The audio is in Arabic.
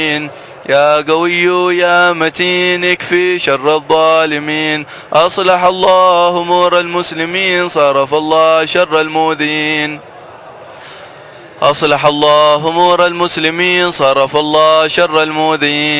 يا قوي يا متين اكفي شر الظالمين. أصلح الله أمور المسلمين صرف الله شر المؤذين. أصلح الله أمور المسلمين صرف الله شر المؤذين.